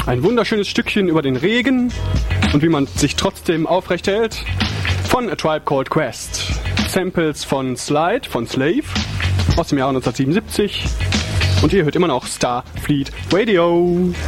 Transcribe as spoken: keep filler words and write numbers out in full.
Ein wunderschönes Stückchen über den Regen und wie man sich trotzdem aufrecht hält von A Tribe Called Quest. Samples von Slide, von Slave aus dem Jahre neunzehnhundertsiebenundsiebzig und ihr hört immer noch Starfleet Radio.